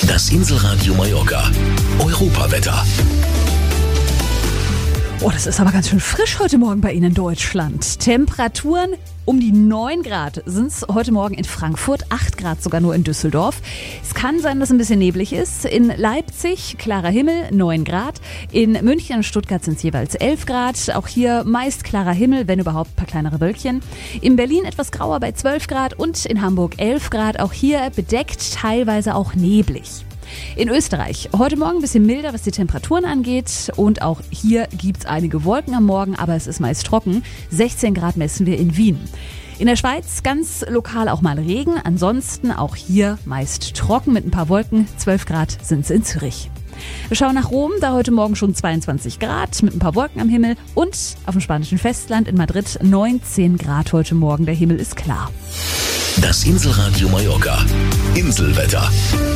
Das Inselradio Mallorca. Europawetter. Oh, das ist aber ganz schön frisch heute Morgen bei Ihnen in Deutschland. Temperaturen um die 9 Grad sind es heute Morgen in Frankfurt, 8 Grad sogar nur in Düsseldorf. Es kann sein, dass es ein bisschen neblig ist. In Leipzig klarer Himmel, 9 Grad. In München und Stuttgart sind es jeweils 11 Grad. Auch hier meist klarer Himmel, wenn überhaupt ein paar kleinere Wölkchen. In Berlin etwas grauer bei 12 Grad und in Hamburg 11 Grad. Auch hier bedeckt, teilweise auch neblig. In Österreich heute Morgen ein bisschen milder, was die Temperaturen angeht. Und auch hier gibt es einige Wolken am Morgen, aber es ist meist trocken. 16 Grad messen wir in Wien. In der Schweiz ganz lokal auch mal Regen. Ansonsten auch hier meist trocken mit ein paar Wolken. 12 Grad sind es in Zürich. Wir schauen nach Rom, da heute Morgen schon 22 Grad mit ein paar Wolken am Himmel. Und auf dem spanischen Festland in Madrid 19 Grad heute Morgen. Der Himmel ist klar. Das Inselradio Mallorca. Inselwetter.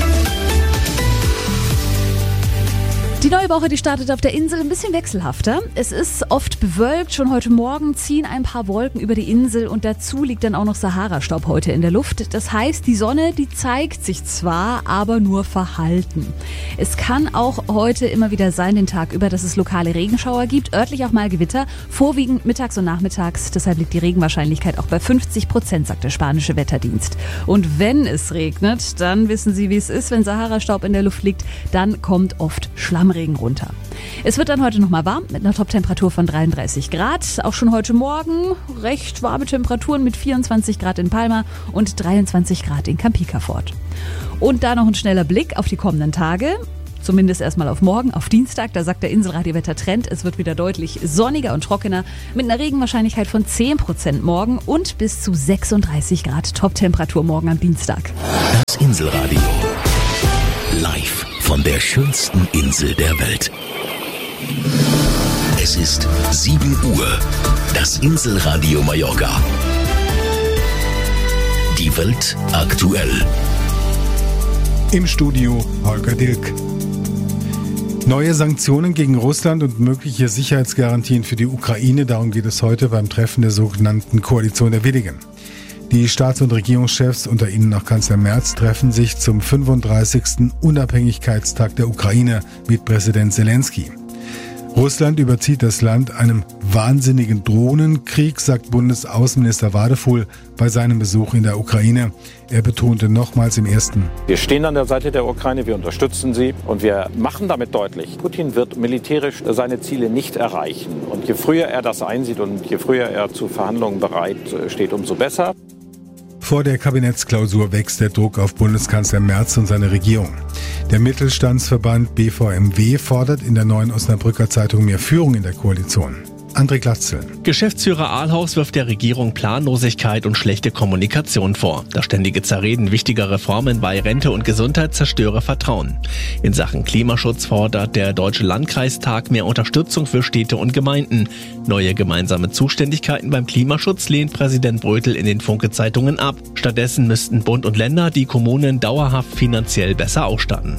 Die neue Woche, die startet auf der Insel ein bisschen wechselhafter. Es ist oft bewölkt. Schon heute Morgen ziehen ein paar Wolken über die Insel und dazu liegt dann auch noch Sahara-Staub heute in der Luft. Das heißt, die Sonne, die zeigt sich zwar, aber nur verhalten. Es kann auch heute immer wieder sein, den Tag über, dass es lokale Regenschauer gibt, örtlich auch mal Gewitter, vorwiegend mittags und nachmittags. Deshalb liegt die Regenwahrscheinlichkeit auch bei 50%, sagt der spanische Wetterdienst. Und wenn es regnet, dann wissen Sie, wie es ist. Wenn Sahara-Staub in der Luft liegt, dann kommt oft Schlammregen runter. Es wird dann heute nochmal warm mit einer Toptemperatur von 33 Grad. Auch schon heute Morgen recht warme Temperaturen mit 24 Grad in Palma und 23 Grad in Campicafort. Und da noch ein schneller Blick auf die kommenden Tage. Zumindest erstmal auf morgen, auf Dienstag, da sagt der Inselradiowetter-Trend, es wird wieder deutlich sonniger und trockener mit einer Regenwahrscheinlichkeit von 10% morgen und bis zu 36 Grad Toptemperatur morgen am Dienstag. Das Inselradio. Live von der schönsten Insel der Welt. Es ist 7 Uhr. Das Inselradio Mallorca. Die Welt aktuell. Im Studio Holger Dilk. Neue Sanktionen gegen Russland und mögliche Sicherheitsgarantien für die Ukraine, darum geht es heute beim Treffen der sogenannten Koalition der Willigen. Die Staats- und Regierungschefs, unter ihnen auch Kanzler Merz, treffen sich zum 35. Unabhängigkeitstag der Ukraine mit Präsident Zelensky. Russland überzieht das Land einem wahnsinnigen Drohnenkrieg, sagt Bundesaußenminister Wadefuhl bei seinem Besuch in der Ukraine. Er betonte nochmals im ersten: Wir stehen an der Seite der Ukraine, wir unterstützen sie und wir machen damit deutlich, Putin wird militärisch seine Ziele nicht erreichen. Und je früher er das einsieht und je früher er zu Verhandlungen bereit steht, umso besser. Vor der Kabinettsklausur wächst der Druck auf Bundeskanzler Merz und seine Regierung. Der Mittelstandsverband BVMW fordert in der neuen Osnabrücker Zeitung mehr Führung in der Koalition. André Glatzel. Geschäftsführer Ahlhaus wirft der Regierung Planlosigkeit und schlechte Kommunikation vor. Das ständige Zerreden wichtiger Reformen bei Rente und Gesundheit zerstöre Vertrauen. In Sachen Klimaschutz fordert der Deutsche Landkreistag mehr Unterstützung für Städte und Gemeinden. Neue gemeinsame Zuständigkeiten beim Klimaschutz lehnt Präsident Brötel in den Funke-Zeitungen ab. Stattdessen müssten Bund und Länder die Kommunen dauerhaft finanziell besser ausstatten.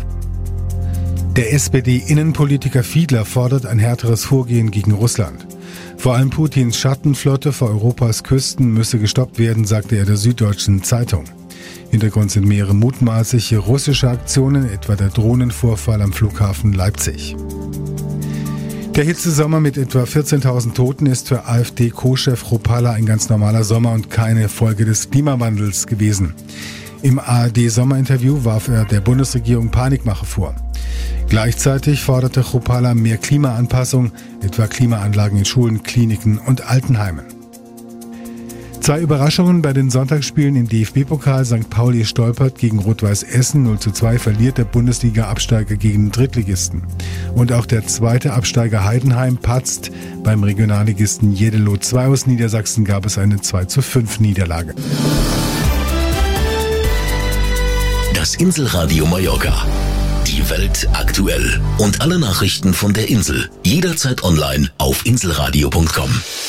Der SPD-Innenpolitiker Fiedler fordert ein härteres Vorgehen gegen Russland. Vor allem Putins Schattenflotte vor Europas Küsten müsse gestoppt werden, sagte er der Süddeutschen Zeitung. Hintergrund sind mehrere mutmaßliche russische Aktionen, etwa der Drohnenvorfall am Flughafen Leipzig. Der Hitzesommer mit etwa 14.000 Toten ist für AfD-Co-Chef Chrupalla ein ganz normaler Sommer und keine Folge des Klimawandels gewesen. Im ARD-Sommerinterview warf er der Bundesregierung Panikmache vor. Gleichzeitig forderte Chrupalla mehr Klimaanpassung, etwa Klimaanlagen in Schulen, Kliniken und Altenheimen. 2 Überraschungen bei den Sonntagsspielen im DFB-Pokal. St. Pauli stolpert gegen Rot-Weiß Essen. 0:2 verliert der Bundesliga-Absteiger gegen den Drittligisten. Und auch der zweite Absteiger Heidenheim patzt. Beim Regionalligisten Jeddelo 2 aus Niedersachsen gab es eine 2:5 Niederlage. Das Inselradio Mallorca. Die Welt aktuell. Und alle Nachrichten von der Insel. Jederzeit online auf inselradio.com.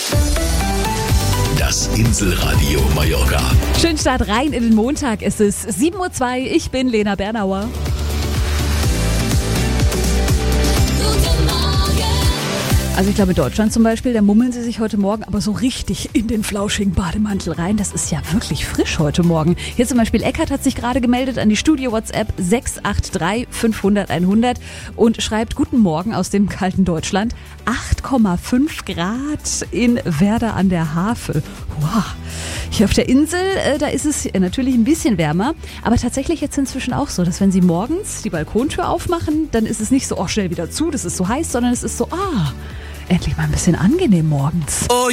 Das Inselradio Mallorca. Schönen Start rein in den Montag. Es ist 7:02 Uhr. Ich bin Lena Bernauer. Guten Morgen Also ich glaube, in Deutschland zum Beispiel, da mummeln sie sich heute Morgen aber so richtig in den flauschigen Bademantel rein. Das ist ja wirklich frisch heute Morgen. Hier zum Beispiel Eckart hat sich gerade gemeldet an die Studio-WhatsApp 683 500 100 und schreibt: Guten Morgen aus dem kalten Deutschland. 8,5 Grad in Werder an der Havel. Wow. Hier auf der Insel, da ist es natürlich ein bisschen wärmer, aber tatsächlich jetzt inzwischen auch so, dass wenn Sie morgens die Balkontür aufmachen, dann ist es nicht so, oh, schnell wieder zu, das ist so heiß, sondern es ist so, endlich mal ein bisschen angenehm morgens. Oh